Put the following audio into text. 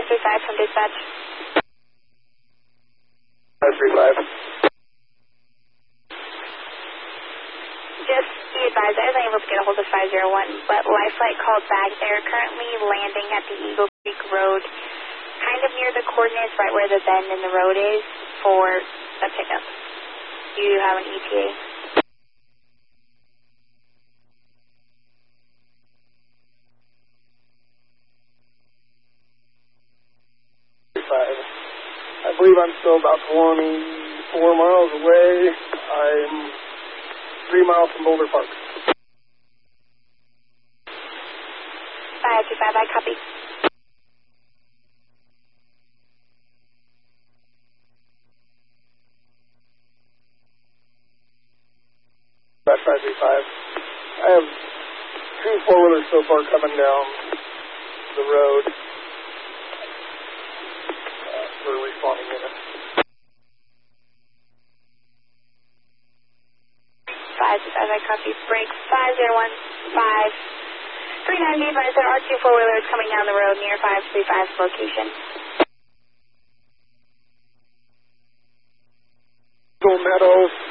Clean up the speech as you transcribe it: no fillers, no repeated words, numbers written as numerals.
535 from dispatch. 535. Just be advised, I was unable to get a hold of 501, but Lifelight called back. They're currently landing at the Eagle Creek Road, kind of near the coordinates, right where the bend in the road is, for a pickup. Do you have an ETA? I believe I'm still about 24 miles away. I'm 3 miles from Boulder Park. 525, I copy. That's 535. I have 2 4-wheelers so far coming down the road. For responding units. 525, I copy. Break 5015. 39, be advised, there are 2 4-wheelers coming down the road near 535's location. Eagle Meadows.